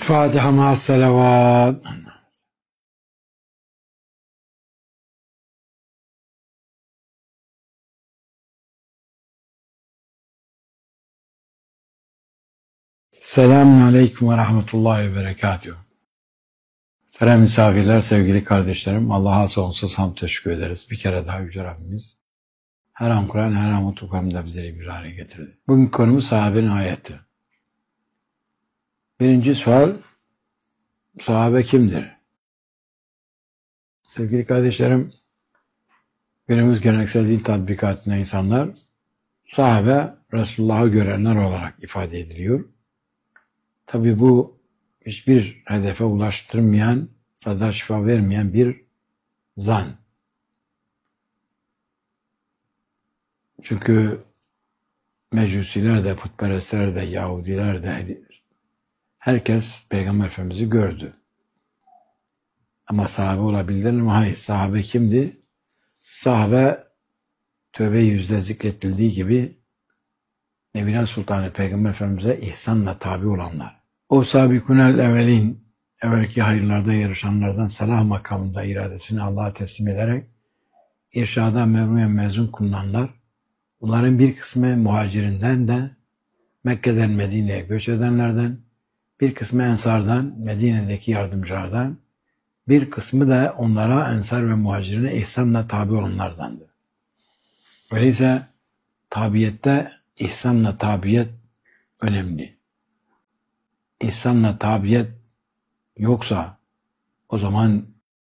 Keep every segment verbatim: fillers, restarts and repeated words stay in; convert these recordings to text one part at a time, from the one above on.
El-Fatiha ma'as salavat. Selamun Aleyküm ve Rahmetullahi ve Berekatuhu. Muhterem misafirler, sevgili kardeşlerim, Allah'a sonsuz hamd teşekkür ederiz. Bir kere daha Yüce Rabbimiz her an Kur'an, her an mutluluklarında bizleri bir araya getirdi. Bugün konumuz sahabenin hayatı. Birinci sual, sahabe kimdir? Sevgili kardeşlerim, günümüz geleneksel dil tatbikatında insanlar sahabe, Resulullah'ı görenler olarak ifade ediliyor. Tabi bu hiçbir hedefe ulaştırmayan, sadar şifa vermeyen bir zan. Çünkü Mecusiler de, putperestler de, Yahudiler de herkes Peygamber Efendimiz'i gördü. Ama sahabe olabilirler mi? Hayır. Sahabe kimdi? Sahabe Tövbe-i Yüz'de zikretildiği gibi Nebiler Sultanı Peygamber Efendimiz'e ihsanla tabi olanlar. O sabikunel evvelin, evvelki hayırlarda yarışanlardan salah makamında iradesini Allah'a teslim ederek irşada memnun mezun kılınanlar, bunların bir kısmı muhacirinden de Mekke'den Medine'ye göç edenlerden, bir kısmı Ensar'dan, Medine'deki yardımcılardan, bir kısmı da onlara Ensar ve muhacirine ihsanla tabi olanlardandı. Öyleyse tabiyette ihsanla tabiyet önemli. İhsanla tabiyet yoksa o zaman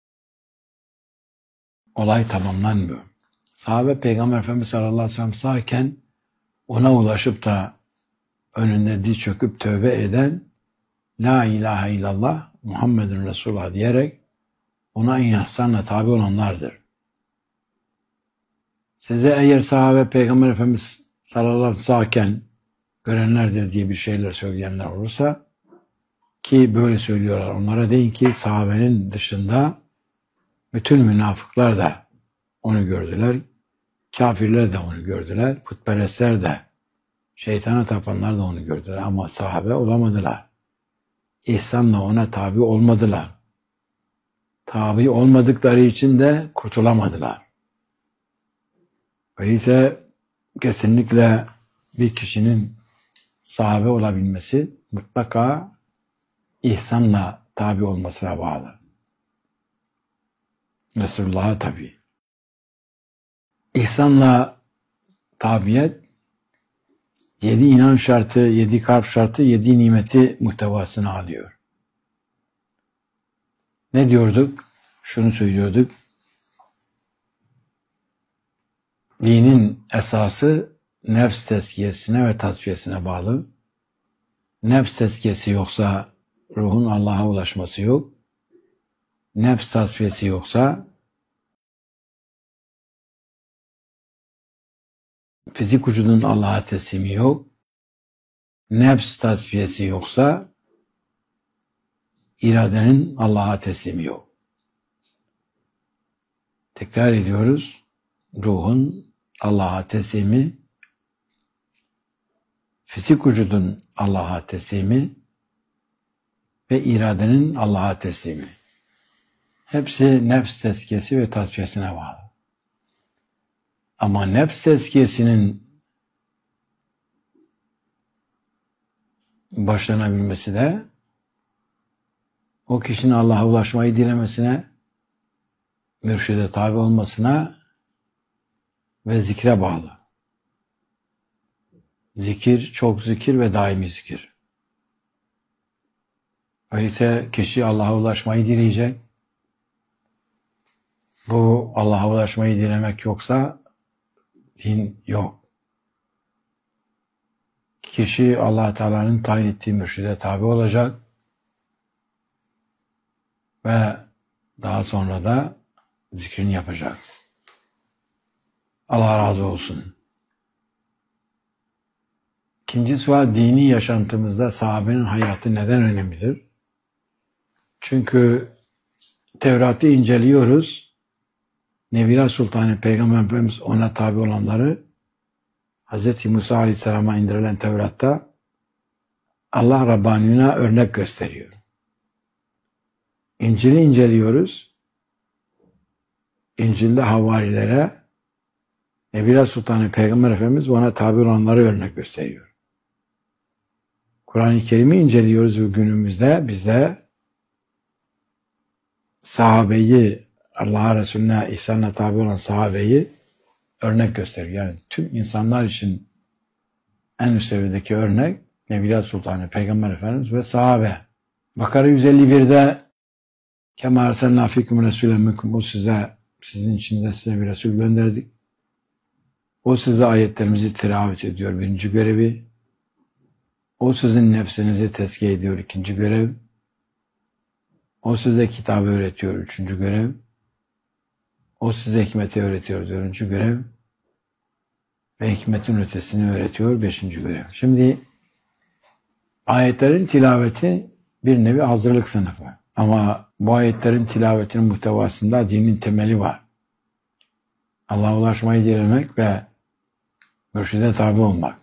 olay tamamlanmıyor. Sahabe Peygamber Efendimiz sallallahu aleyhi ve sellem sağken ona ulaşıp da önünde diz çöküp tövbe eden, La ilahe illallah Muhammedun Resulullah diyerek ona ihsanla tabi olanlardır. Size eğer sahabe Peygamber Efendimiz sallallahu aleyhi ve sellem sağken görenlerdir diye bir şeyler söyleyenler olursa, ki böyle söylüyorlar, onlara deyin ki sahabenin dışında bütün münafıklar da onu gördüler, kafirler de onu gördüler, putperestler de, şeytana tapanlar da onu gördüler ama sahabe olamadılar. İhsanla ona tabi olmadılar. Tabi olmadıkları için de kurtulamadılar. Öyleyse kesinlikle bir kişinin sahabe olabilmesi mutlaka ihsanla tabi olmasına bağlı. Resulullah'a tabi. İhsanla tabiyet, yedi inan şartı, yedi kalp şartı, yedi nimeti muhtevasını alıyor. Ne diyorduk? Şunu söylüyorduk. Dinin esası nefs tezkiyesine ve tasfiyesine bağlı. Nefs tezkiyesi yoksa ruhun Allah'a ulaşması yok. Nefs tasfiyesi yoksa fizik vücudun Allah'a teslimi yok. Nefs tasfiyesi yoksa iradenin Allah'a teslimi yok. Tekrar ediyoruz. Ruhun Allah'a teslimi, fizik vücudun Allah'a teslimi ve iradenin Allah'a teslimi. Hepsi nefs tezkiyesi ve tasfiyesine bağlı. Ama nefs tezkiyesinin başlanabilmesi de o kişinin Allah'a ulaşmayı dilemesine, mürşide tabi olmasına ve zikre bağlı. Zikir, çok zikir ve daimi zikir. Öyleyse kişi Allah'a ulaşmayı dileyecek. Bu Allah'a ulaşmayı dilemek yoksa din yok. Kişi Allah Teala'nın tayin ettiği mürşide tabi olacak ve daha sonra da zikrini yapacak. Allah razı olsun. İkinci sual, dini yaşantımızda sahabenin hayatı neden önemlidir? Çünkü Tevrat'ı inceliyoruz. Nebiler Sultanı Peygamber Efendimiz ona tabi olanları Hz. Musa Aleyhisselam'a indirilen Tevrat'ta Allah Rabbani'ne örnek gösteriyor. İncil'i inceliyoruz. İncil'de havarilere Nebiler Sultanı Peygamber Efendimiz bana tabi olanları örnek gösteriyor. Kur'an-ı Kerim'i inceliyoruz ve günümüzde bizde sahabeyi, Allah'a Resulüne ihsanla tabi olan sahabeyi örnek gösteriyor. Yani tüm insanlar için en üst seviyedeki örnek Nebiler Sultanı Peygamber Efendimiz ve sahabe. Bakara yüz elli birde Kema erselnâ fîküm resûlen minkum, o size, sizin içinde size bir Resul gönderdik. O size ayetlerimizi tilavet ediyor, birinci görevi. O sizin nefsinizi tezkiye ediyor, ikinci görev. O size kitabı öğretiyor, üçüncü görev. O size hikmeti öğretiyor, dördüncü görev. Ve hikmetin ötesini öğretiyor, beşinci görev. Şimdi ayetlerin tilaveti bir nevi hazırlık sınıfı. Ama bu ayetlerin tilavetinin muhtevasında dinin temeli var. Allah'a ulaşmayı dilemek ve mürşide tabi olmak.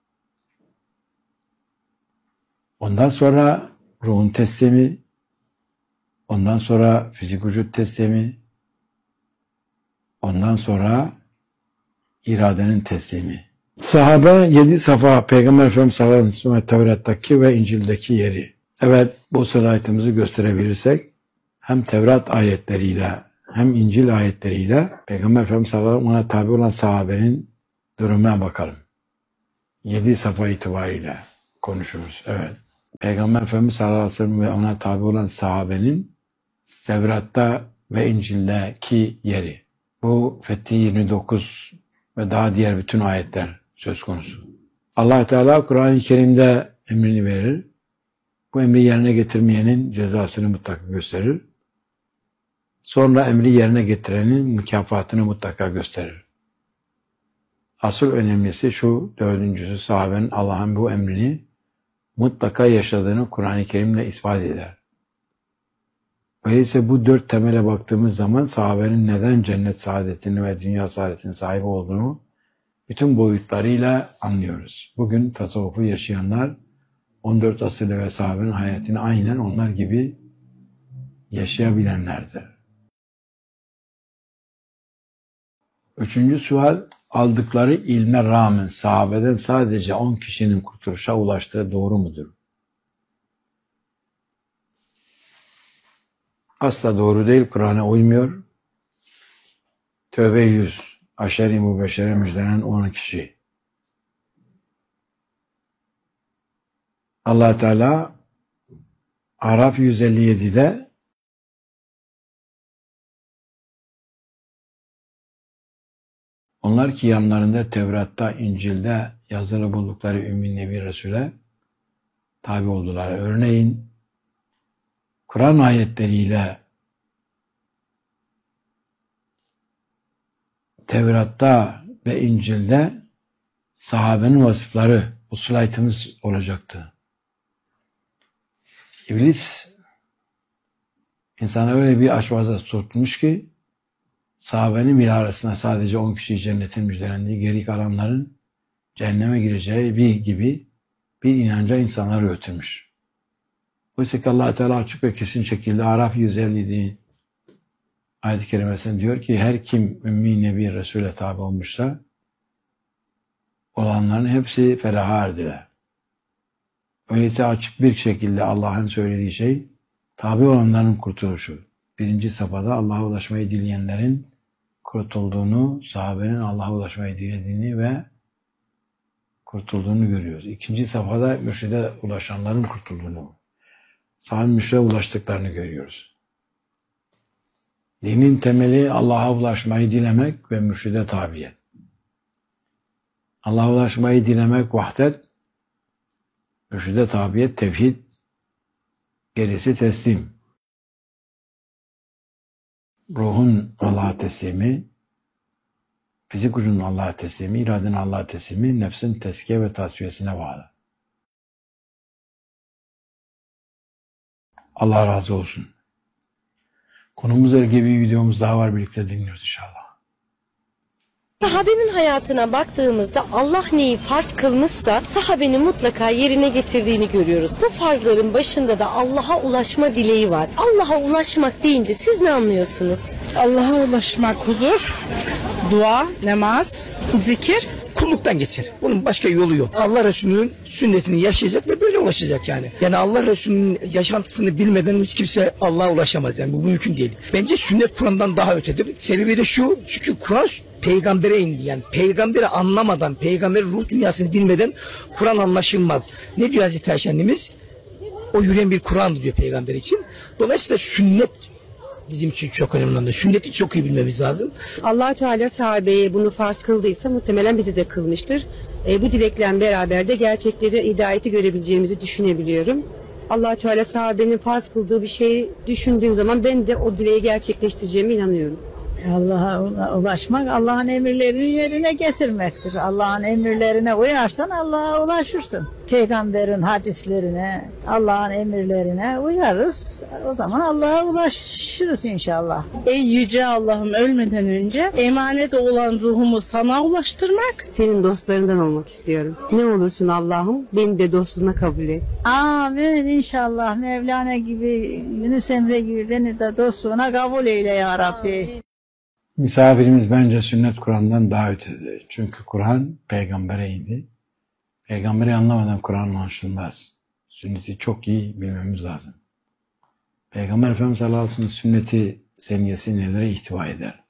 Ondan sonra ruhun teslimi, ondan sonra fizik vücut teslimi, ondan sonra iradenin teslimi. Sahabe yedi safa Peygamber Efendimiz sallallahu aleyhi ve sellem Tevrat'taki ve İncil'deki yeri. Evet, bu sılayetimizi gösterebilirsek hem Tevrat ayetleriyle hem İncil ayetleriyle Peygamber Efendimiz sallallahu aleyhi ve sellem'e tabi olan sahabenin durumuna bakalım. Yedi safa itibariyle konuşuruz. Evet. Peygamber Efendimiz sallallahu aleyhi ve sellem ve ona tabi olan sahabenin Tevrat'ta ve İncil'deki yeri. Bu Fethi yirmi dokuz ve daha diğer bütün ayetler söz konusu. Allah Teala Kur'an-ı Kerim'de emrini verir. Bu emri yerine getirmeyenin cezasını mutlaka gösterir. Sonra emri yerine getirenin mükafatını mutlaka gösterir. Asıl önemlisi şu, dördüncüsü sahabenin Allah'ın bu emrini mutlaka yaşadığını Kur'an-ı Kerim'le ispat eder. Öyleyse bu dört temele baktığımız zaman sahabenin neden cennet saadetini ve dünya saadetinin sahibi olduğunu bütün boyutlarıyla anlıyoruz. Bugün tasavvufu yaşayanlar on dört asırlı ve sahabenin hayatını aynen onlar gibi yaşayabilenlerdir. Üçüncü sual, aldıkları ilme rağmen sahabeden sadece on kişinin kurtuluşa ulaştığı doğru mudur? Asla doğru değil, Kur'an'a uymuyor. Tövbe yüz, aşer-i mübeşşere müjdelen on kişi. Allah Teala Araf yüz elli yedi'de onlar ki yanlarında Tevrat'ta, İncil'de yazılı buldukları Ümmi Nebi Resul'e tabi oldular. Örneğin Kur'an ayetleriyle Tevrat'ta ve İncil'de sahabenin vasıfları, bu slaytımız olacaktı. İblis insana öyle bir aşvaza tutmuş ki sahabenin bir arasında sadece on kişi cennetin müjdelendiği, geri kalanların cehenneme gireceği bir gibi bir inanca insanları götürmüş. Oysa ki Allah Teala açık ve kesin şekilde Araf yüz elli ayet-i kerimesinde diyor ki her kim Ümmi Nebi Resul'e tabi olmuşsa olanların hepsi felaha erdiler. Öyleyse açık bir şekilde Allah'ın söylediği şey tabi olanların kurtuluşu. Birinci safhada Allah'a ulaşmayı dileyenlerin kurtulduğunu, sahabenin Allah'a ulaşmayı dilediğini ve kurtulduğunu görüyoruz. İkinci safhada mürşide ulaşanların kurtulduğunu, sahabenin mürşide ulaştıklarını görüyoruz. Dinin temeli Allah'a ulaşmayı dilemek ve mürşide tabiyet. Allah'a ulaşmayı dilemek vahdet, mürşide tabiyet, tevhid, gerisi teslim. Ruhun Allah'a teslimi, fizik ucunun Allah'a teslimi, iradenin Allah'a teslimi, nefsin teskiye ve tasfiyesine bağlı. Allah razı olsun. Konumuzla ilgili bir videomuz daha var, birlikte dinliyoruz inşallah. Sahabenin hayatına baktığımızda Allah neyi farz kılmışsa sahabenin mutlaka yerine getirdiğini görüyoruz. Bu farzların başında da Allah'a ulaşma dileği var. Allah'a ulaşmak deyince siz ne anlıyorsunuz? Allah'a ulaşmak huzur, dua, namaz, zikir. Kulluktan geçer. Bunun başka yolu yok. Allah Resulü'nün sünnetini yaşayacak ve böyle ulaşacak yani. Yani Allah Resulü'nün yaşantısını bilmeden hiç kimse Allah'a ulaşamaz yani. Bu mümkün değil. Bence sünnet Kur'an'dan daha ötedir. Sebebi de şu. Çünkü Kur'an peygambere indi yani. Peygamberi anlamadan, peygamberin ruh dünyasını bilmeden Kur'an anlaşılmaz. Ne diyor Hazreti Ayşe annemiz? O yürüyen bir Kur'an'dı diyor peygamber için. Dolayısıyla sünnet bizim için çok önemli. Sünneti çok iyi bilmemiz lazım. Allah Teala sahabeye bunu farz kıldıysa muhtemelen bizi de kılmıştır. E, bu dilekle beraber de gerçekleri, hidayeti görebileceğimizi düşünebiliyorum. Allah Teala sahabenin farz kıldığı bir şeyi düşündüğüm zaman ben de o dileği gerçekleştireceğime inanıyorum. Allah'a ulaşmak, Allah'ın emirlerini yerine getirmektir. Allah'ın emirlerine uyarsan Allah'a ulaşırsın. Peygamberin hadislerine, Allah'ın emirlerine uyarız. O zaman Allah'a ulaşırız inşallah. Ey yüce Allah'ım, ölmeden önce emanet olan ruhumu sana ulaştırmak. Senin dostlarından olmak istiyorum. Ne olursun Allah'ım beni de dostuna kabul et. Amin inşallah. Mevlana gibi, Yunus Emre gibi beni de dostluğuna kabul eyle ya Rabbi. Misafirimiz bence sünnet Kur'an'dan daha ötede. Çünkü Kur'an peygambere indi. Peygamberi anlamadan Kur'an anlaşılmaz. Sünneti çok iyi bilmemiz lazım. Peygamber Efendimiz sallallahu aleyhi ve sellem sünneti seniyesi nelere ihtiva eder?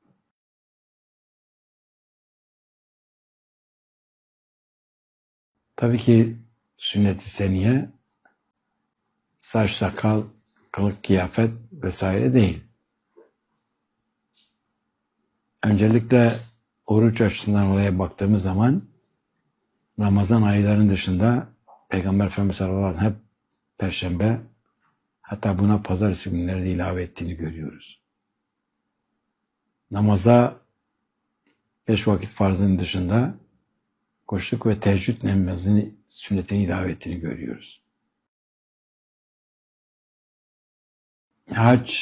Tabii ki sünnet-i seniye saç, sakal, kılık, kıyafet vesaire değil. Öncelikle oruç açısından olaya baktığımız zaman Ramazan aylarının dışında Peygamber Efendimiz sallallahu aleyhi ve sellem hep Perşembe, hatta buna Pazartesi günleri de ilave ettiğini görüyoruz. Namaza beş vakit farzın dışında kuşluk ve teheccüd namazını sünnetini ilave ettiğini görüyoruz. Hac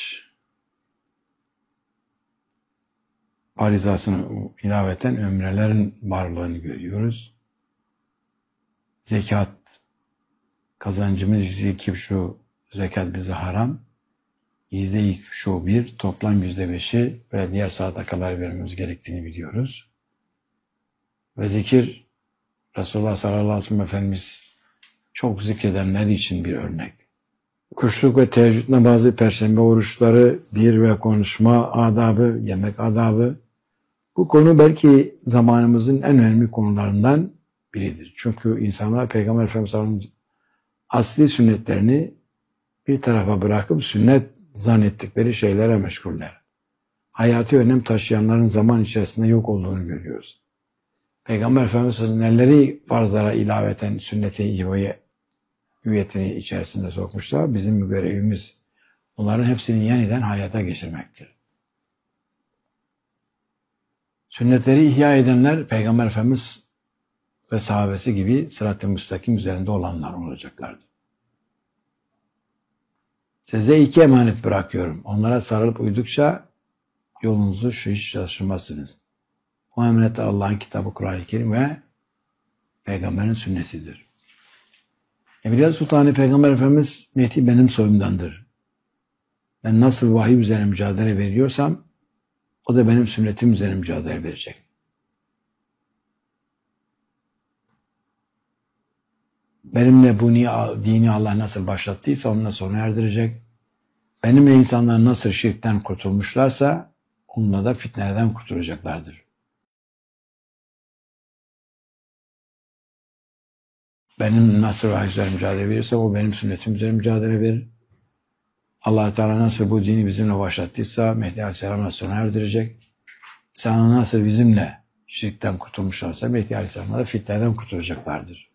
farizasını ilaveten ömrelerin varlığını görüyoruz. Zekat, kazancımız yüzde iki şu zekat bize haram. Yüzde iki şu bir, toplam yüzde beşi ve diğer sadakalar vermemiz gerektiğini biliyoruz. Ve zikir, Resulullah sallallahu aleyhi ve sellem Efendimiz çok zikredenler için bir örnek. Kuşluk ve teheccüd namazı, perşembe oruçları, bir ve konuşma adabı, yemek adabı. Bu konu belki zamanımızın en önemli konularından biridir. Çünkü insanlar Peygamber Efendimiz sallallahu aleyhi ve sellem asli sünnetlerini bir tarafa bırakıp sünnet zannettikleri şeylere meşguller. Hayati önem taşıyanların zaman içerisinde yok olduğunu görüyoruz. Peygamber Efendimiz neleri farzlara ilaveten sünneti ihvaya hüviyetini içerisinde sokmuşlar. Bizim görevimiz bunların hepsini yeniden hayata geçirmektir. Sünnetleri ihya edenler Peygamber Efendimiz ve sahabesi gibi sırat-ı müstakim üzerinde olanlar olacaklardır. Size iki emanet bırakıyorum. Onlara sarılıp uydukça yolunuzu şu hiç şaşırmazsınız. O emanet Allah'ın kitabı Kur'an-ı Kerim ve Peygamberin sünnetidir. Evliya Sultanı Peygamber Efendimiz Mehdi benim soyumdandır. Ben nasıl vahiy üzerine mücadele veriyorsam o da benim sünnetim üzerine mücadele verecek. Benimle bu dini Allah nasıl başlattıysa onunla sona erdirecek. Benimle insanlar nasıl şirkten kurtulmuşlarsa onunla da fitnelerden kurtulacaklardır. Benim nasıl vahiy üzerine mücadele verirsem o benim sünnetim üzerine mücadele verir. Allah Teala nasıl bu dini bizimle başlattıysa Mehdi Aleyhisselam'la sona erdirecek. İnsanlar nasıl bizimle şirkten kurtulmuşlarsa Mehdi Aleyhisselam'la da fitneden kurtulacaklardır.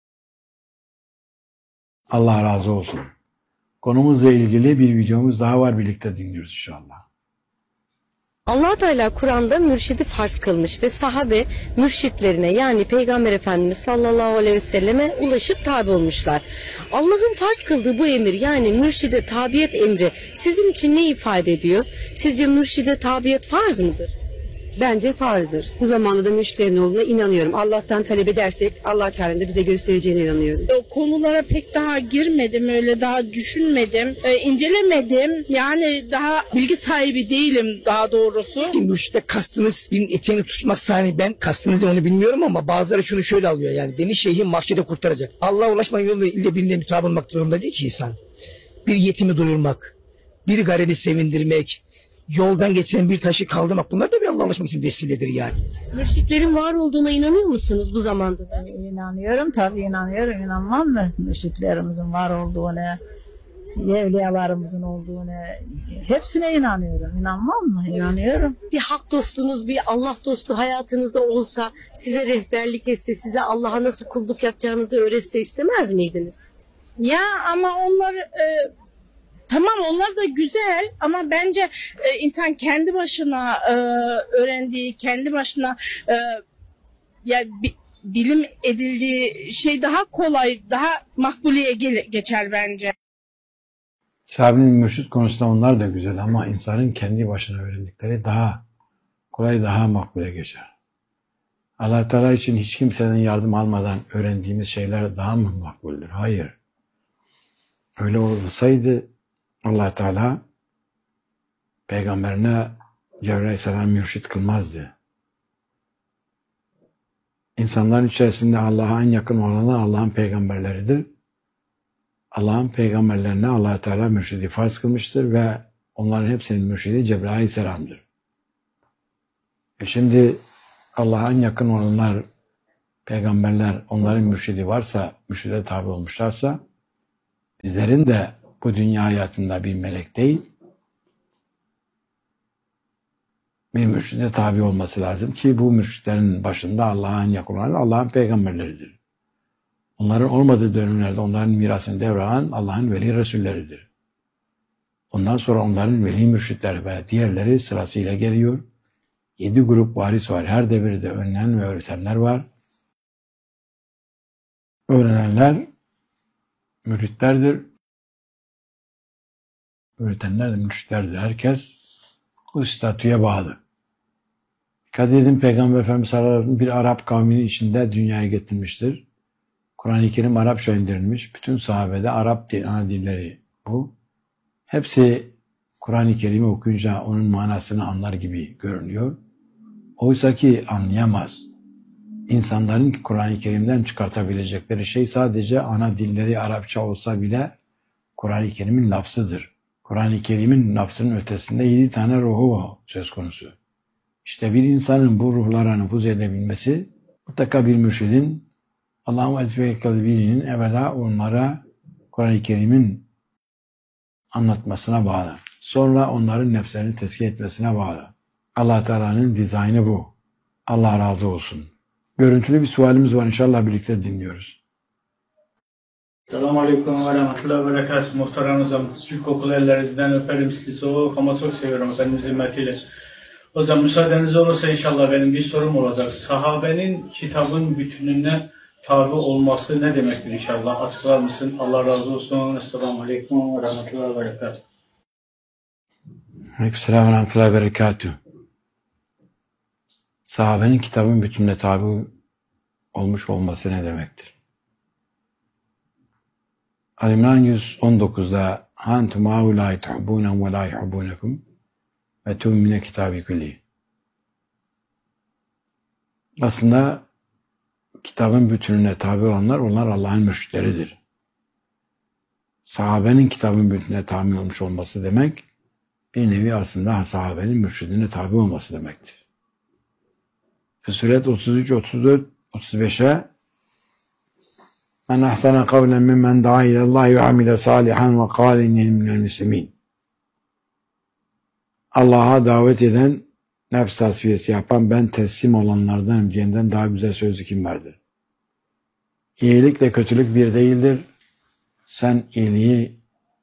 Allah razı olsun. Konumuzla ilgili bir videomuz daha var, birlikte dinliyoruz inşallah. Allah Teala Kur'an'da mürşidi farz kılmış ve sahabe mürşitlerine yani Peygamber Efendimiz sallallahu aleyhi ve selleme ulaşıp tabi olmuşlar. Allah'ın farz kıldığı bu emir yani mürşide tabiyet emri sizin için ne ifade ediyor? Sizce mürşide tabiyet farz mıdır? bence farzdır. Bu zamanda da mürşitlerin olduğuna inanıyorum. Allah'tan talep edersek Allah Teala'nın da bize göstereceğine inanıyorum. O konulara pek daha girmedim, öyle daha düşünmedim, e, incelemedim. Yani daha bilgi sahibi değilim daha doğrusu. Mürşide kastınız birinin eteğini tutmak sahne, ben kastınızı onu bilmiyorum ama bazıları şunu şöyle alıyor yani. Beni şeyhim mahşede kurtaracak. Allah'a ulaşma yoluyla ille birine mutabık olmak zorunda değil ki insan. Bir yetimi doyurmak, bir garibi sevindirmek, yoldan geçen bir taşı kaldırmak, bunlar da bir Allah'a ulaşmak için vesiledir yani. Mürşitlerin var olduğuna inanıyor musunuz bu zamanda da? İnanıyorum tabii, inanıyorum. İnanmam mı? Mürşitlerimizin var olduğuna, evliyalarımızın olduğuna, hepsine inanıyorum. İnanmam mı? İnanıyorum. Bir hak dostunuz, bir Allah dostu hayatınızda olsa, size rehberlik etse, size Allah'a nasıl kulluk yapacağınızı öğretse istemez miydiniz? Ya ama onlar e, tamam, onlar da güzel ama bence e, insan kendi başına e, öğrendiği, kendi başına e, ya bi- bilim edildiği şey daha kolay, daha makbuleye ge- geçer bence. Sahabenin mürşit konusunda onlar da güzel ama insanın kendi başına öğrendikleri daha kolay, daha makbule geçer. Allah Teala için hiç kimseden yardım almadan öğrendiğimiz şeyler daha mı makbuldür? Hayır. Öyle olsaydı Allah Teala peygamberine Cebrail Aleyhisselam mürşit kılmazdı. İnsanların içerisinde Allah'a en yakın olanlar Allah'ın peygamberleridir. Allah'ın peygamberlerine Allah Teala mürşidi farz kılmıştır ve onların hepsinin mürşidi Cebrail Aleyhisselam'dır. E şimdi Allah'a en yakın olanlar peygamberler, onların mürşidi varsa, mürşide tabi olmuşlarsa, bizlerin de bu dünya hayatında bir melek değil, bir mürşide tabi olması lazım ki bu mürşitlerin başında Allah'a en yakın olan Allah'ın peygamberleridir. Onların olmadığı dönemlerde onların mirasını devralan Allah'ın veli resulleridir. Ondan sonra onların veli mürşitler ve diğerleri sırasıyla geliyor. Yedi grup varis var. Her devirde öğrenen ve öğretenler var. Öğrenenler müritlerdir. Öğretenler de mürşitlerdir. Herkes bu statüye bağlı. Dikkat edin, Peygamber Efendimiz sallallahu aleyhi ve sellem bir Arap kavminin içinde dünyaya getirmiştir. Kur'an-ı Kerim Arapça indirilmiş. Bütün sahabede Arap dil, ana dilleri bu. Hepsi Kur'an-ı Kerim'i okuyunca onun manasını anlar gibi görünüyor. Oysa ki anlayamaz. İnsanların Kur'an-ı Kerim'den çıkartabilecekleri şey sadece ana dilleri Arapça olsa bile Kur'an-ı Kerim'in lafzıdır. Kur'an-ı Kerim'in lafzının ötesinde yedi tane ruhu söz konusu. İşte bir insanın bu ruhlara nüfuz edebilmesi mutlaka bir mürşidin, Allah'ın vazife kıldığı birinin evvela onlara Kur'an-ı Kerim'in anlatmasına bağlı. Sonra onların nefslerini tezkiye etmesine bağlı. Allah Teala'nın dizaynı bu. Allah razı olsun. Görüntülü bir sualimiz var. İnşallah birlikte dinliyoruz. Selamun Aleyküm ve Rahmetullahi ve Berekatuhu. Muhterem hocam, Türk kokulu ellerinizden öperim sizi soğuk ama çok seviyorum Efendimiz hizmetiyle. Hocam müsaadeniz olursa inşallah benim bir sorum olacak. Sahabenin kitabın bütününe tabi olması ne demektir inşallah? Açıklar mısın? Allah razı olsun. Esselamu Aleyküm ve Rahmetullahi ve Berekatuhu. Aleykümselam ve Rahmetullahi ve Berekatuhu. Sahabenin kitabın bütününe tabi olmuş olması ne demektir? Al-İmran yüz on dokuzda "Antum haulâi tuhibbûnehum ve lâ yuhibbûnekum ve tu'mine kitâbi külli." Aslında kitabın bütününe tabi olanlar, onlar Allah'ın mürşitleridir. Sahabenin kitabın bütününe tabi olmuş olması demek, bir nevi aslında sahabenin mürşidine tabi olması demektir. Füsilet otuz üç, otuz dört, otuz beşe "Men ahsana kavlen mimmen da'a ilallahi ve amile salihan ve kâle inneni minel müslimîn." Allah'a davet eden, nefs tasfiyesi yapan, ben teslim olanlardanım diyenden daha güzel sözü kim vardır? İyilikle kötülük bir değildir. Sen iyiliği,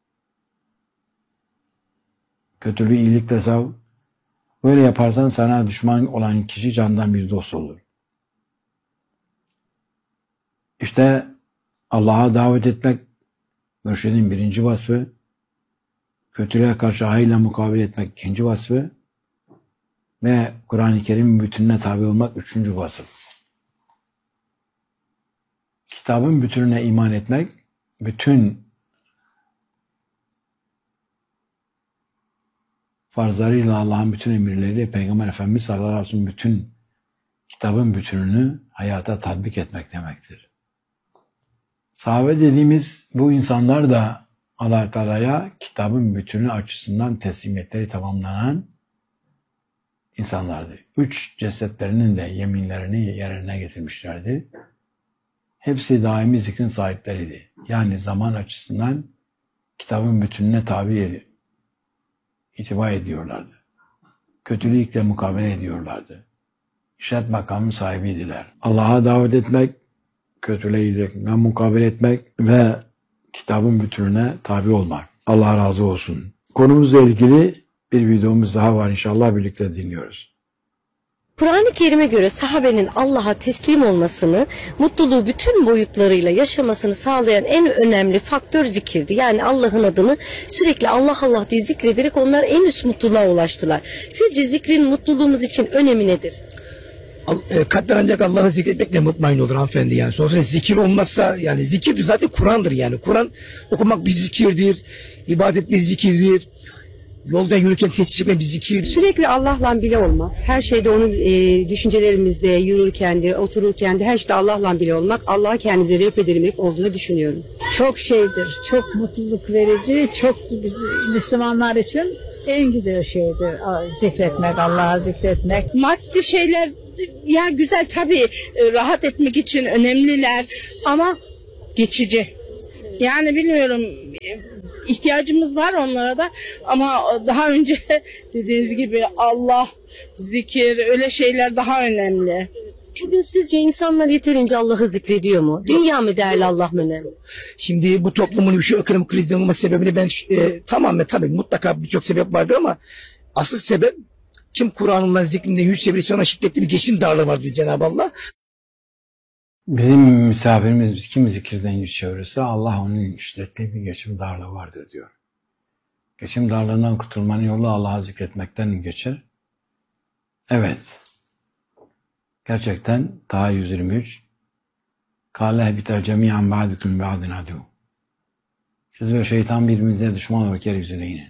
kötülüğü iyilikle sav. Böyle yaparsan sana düşman olan kişi candan bir dost olur. İşte Allah'a davet etmek mürşidin birinci vasfı, kötülüğe karşı hayırla mukabele etmek ikinci vasfı, ve Kur'an-ı Kerim'in bütününe tabi olmak üçüncü vasıf. Kitabın bütününe iman etmek, bütün farzlarıyla Allah'ın bütün emirleri, Peygamber Efendimiz sallallahu aleyhi ve sellem bütün kitabın bütününü hayata tatbik etmek demektir. Sahabe dediğimiz bu insanlar da Allah Teala'ya kitabın bütünü açısından teslimiyetleri tamamlanan insanlardı. Üç cesetlerinin de yeminlerini yerine getirmişlerdi. Hepsi daimi zikrin sahipleriydi. Yani zaman açısından kitabın bütününe tabi itibar ediyorlardı. Kötülükle mukabele ediyorlardı. İşaret makamı sahibiydiler. Allah'a davet etmek, kötülükle mukabele etmek ve kitabın bütününe tabi olmak. Allah razı olsun. Konumuzla ilgili bir videomuz daha var, inşallah birlikte dinliyoruz. Kur'an-ı Kerim'e göre sahabenin Allah'a teslim olmasını, mutluluğu bütün boyutlarıyla yaşamasını sağlayan en önemli faktör zikirdi. Yani Allah'ın adını sürekli Allah Allah diye zikrederek onlar en üst mutluluğa ulaştılar. Sizce zikrin mutluluğumuz için önemi nedir? E, kalpten ancak Allah'ı zikretmekle mutmain olur hanımefendi yani. Sonuçta zikir olmazsa yani zikir zaten Kur'an'dır yani. Kur'an okumak bir zikirdir, ibadet bir zikirdir. Yolda yürürken tesbih çekmek bir zikirdir. Sürekli Allah'la bile olmak, her şeyde onun e, düşüncelerimizde, yürürken de, otururken de her şeyde Allah'la bile olmak, Allah'a kendimize rep edilmek olduğunu düşünüyorum. Çok şeydir, çok mutluluk verici, çok biz Müslümanlar için en güzel şeydir zikretmek, Allah'a zikretmek. Maddi şeyler ya güzel tabii, e, rahat etmek için önemliler ama geçici. Yani bilmiyorum, e, ihtiyacımız var onlara da ama daha önce dediğiniz gibi Allah, zikir, öyle şeyler daha önemli. Bugün sizce insanlar yeterince Allah'ı zikrediyor mu? Dünya mı değerli, Allah mı önemli? Şimdi bu toplumun şu ekonomik krizden olma sebebini ben e, tamamen tabii mutlaka birçok sebep vardır ama asıl sebep kim Kur'an'ından zikrinden yüz çevirirse ona şiddetli bir geçim darlığı var diyor Cenab-ı Allah. Bizim misafirimiz kim zikirden yüz çevirirse Allah onun şiddetli bir geçim darlığı vardır diyor. Geçim darlığından kurtulmanın yolu Allah'ı zikretmekten geçer. Evet. Gerçekten Taha yüz yirmi üç Kâle biter cemiyan ba'dukum ba'din adu. Siz ve şeytan birbirinize düşman olarak yeryüzüne inin.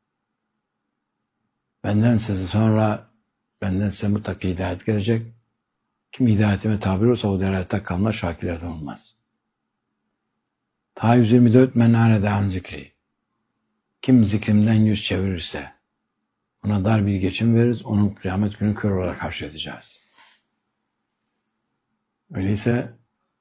Benden size sonra benden size mutlaka hidayet gelecek. Kim hidayetime tabi olursa o derlete kalmaz, şakirlerden olmaz. Taha yüz yirmi dört Men ârede an zikri. Kim zikrimden yüz çevirirse ona dar bir geçim veririz, onun kıyamet günü kör olarak haşredeceğiz. Öyleyse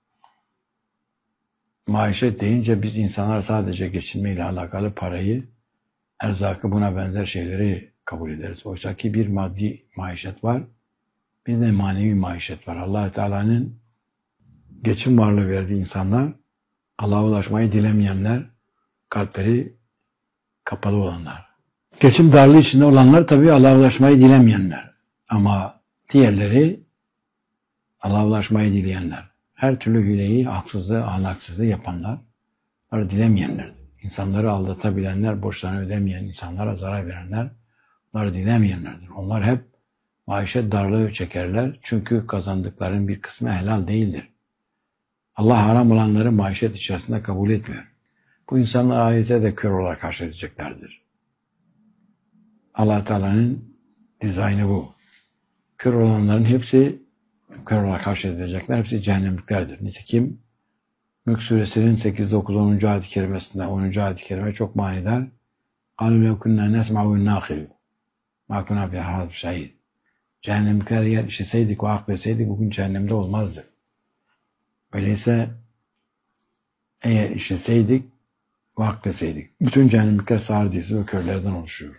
maişet deyince biz insanlar sadece geçinmeyle alakalı parayı, erzakı, buna benzer şeyleri kabul ederiz. Oysa ki bir maddi maişet var, bir de manevi maişet var. Allah Teala'nın geçim varlığı verdiği insanlar, Allah'a ulaşmayı dilemeyenler, kalpleri kapalı olanlar. Geçim darlığı içinde olanlar tabii Allah'a ulaşmayı dilemeyenler. Ama diğerleri Allah'a ulaşmayı dileyenler. Her türlü hileyi, haksızlığı, ahlaksızlığı yapanlar, bunları dilemeyenler. İnsanları aldatabilenler, borçlarını ödemeyen, insanlara zarar verenler, bunları dilemeyenlerdir. Onlar hep maişet darlığı çekerler. Çünkü kazandıklarının bir kısmı helal değildir. Allah haram olanları maişet içerisinde kabul etmiyor. Bu insanlar ahirete de kör olarak karşılayacaklardır. Allah Teala'nın dizaynı bu. Kör olanların hepsi kör olarak karşılayacaklar. Hepsi cehennemliklerdir. Nitekim Mülk Suresinin sekiz, dokuz, onuncu ayet-i kerimesinde, onuncu ayet-i kerime çok manidar. قَالُوا لَوْ كُنَّا نَسْمَعُ وَالنَّاقِلُ مَا كُنَّا فِي هَذَا الشَّهِيدِ. Cehennemlikler eğer işitseydik ve akletseydik bugün cehennemde olmazdı. Öyleyse eğer işitseydik ve akletseydik. Bütün cehennemlikler sağırdıysa ve körlerden oluşuyor.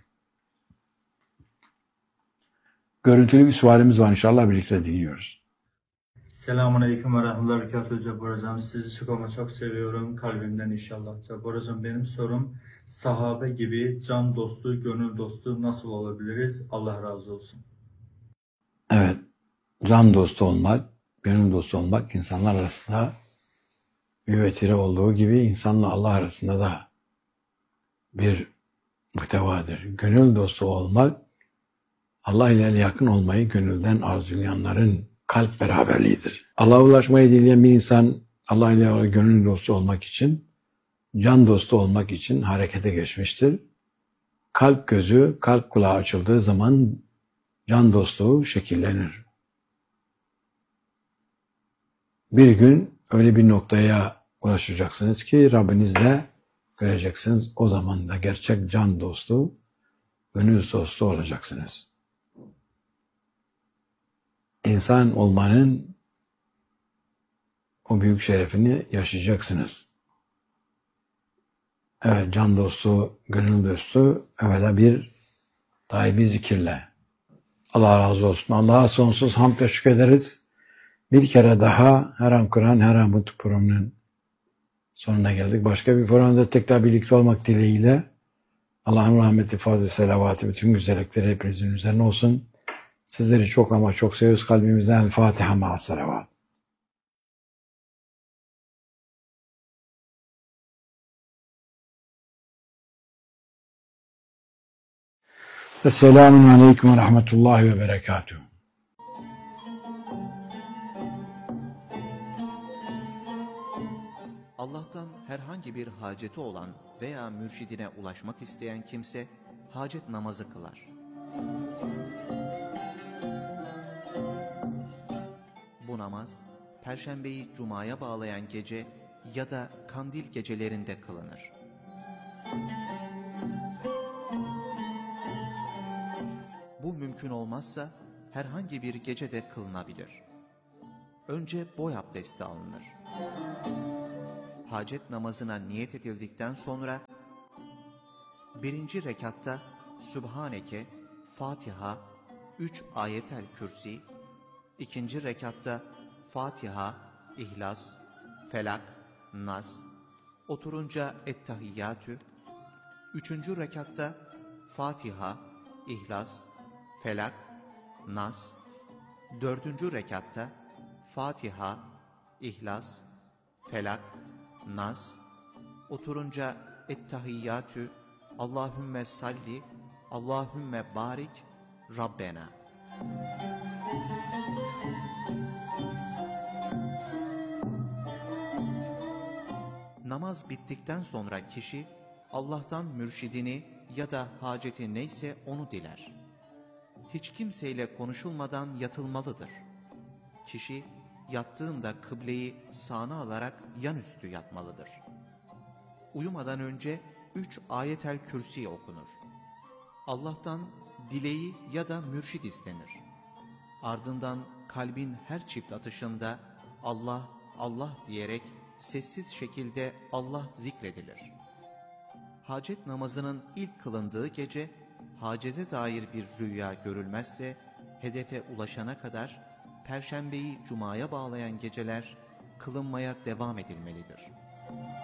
Görüntülü bir sualimiz var, inşallah birlikte dinliyoruz. Selamun Aleyküm ve Rahmetullah Berekatuhu Cabbar Hocam. Sizi çok ama çok seviyorum kalbimden inşallah. Cabbar Hocam, benim sorum, sahabe gibi can dostu, gönül dostu nasıl olabiliriz? Allah razı olsun. Evet, can dostu olmak, gönül dostu olmak insanlar arasında bir vetire olduğu gibi insanla Allah arasında da bir muhtevadır. Gönül dostu olmak Allah ile yakın olmayı gönülden arzulayanların kalp beraberliğidir. Allah'a ulaşmayı dileyen bir insan Allah ile gönül dostu olmak için, can dostu olmak için harekete geçmiştir. Kalp gözü, kalp kulağı açıldığı zaman can dostluğu şekillenir. Bir gün öyle bir noktaya ulaşacaksınız ki Rabbinizle göreceksiniz. O zaman da gerçek can dostu, gönül dostu olacaksınız. İnsan olmanın o büyük şerefini yaşayacaksınız. Evet, can dostu, gönül dostu, evvela bir daimi zikirle. Allah razı olsun. Allah'a sonsuz hamd ve şükrederiz. Bir kere daha her an Kur'an, her an bu programının sonuna geldik. Başka bir programda tekrar birlikte olmak dileğiyle Allah'ın rahmeti, fazla selavatı, bütün güzellikleri hepinizin üzerine olsun. Sizleri çok ama çok seviyoruz kalbimizden. El Fatiha ma'a selavat. Esselamun Aleyküm ve Rahmetullahi ve Berekatuhu. Allah'tan herhangi bir haceti olan veya mürşidine ulaşmak isteyen kimse hacet namazı kılar. Bu namaz, Perşembeyi Cuma'ya bağlayan gece ya da kandil gecelerinde kılınır. Bu mümkün olmazsa herhangi bir gecede kılınabilir. Önce boy abdesti alınır. Hacet namazına niyet edildikten sonra birinci rekatta Sübhaneke, Fatiha, üç ayetel kürsi, ikinci rekatta Fatiha, İhlas, Felak, Nas, oturunca Ettehiyyatü, üçüncü rekatta Fatiha, İhlas, Felak, Nas, dördüncü rekatta Fatiha, İhlas, Felak, Nas, oturunca Ettehiyyatü, Allahümme salli, Allahümme barik, Rabbena. Namaz bittikten sonra kişi Allah'tan mürşidini ya da haceti neyse onu diler. Hiç kimseyle konuşulmadan yatılmalıdır. Kişi yattığında kıbleyi sağına alarak yanüstü yatmalıdır. Uyumadan önce üç ayetel kürsi okunur. Allah'tan dileği ya da mürşid istenir. Ardından kalbin her çift atışında Allah, Allah diyerek sessiz şekilde Allah zikredilir. Hacet namazının ilk kılındığı gece, hacete dair bir rüya görülmezse, hedefe ulaşana kadar Perşembeyi Cuma'ya bağlayan geceler kılınmaya devam edilmelidir.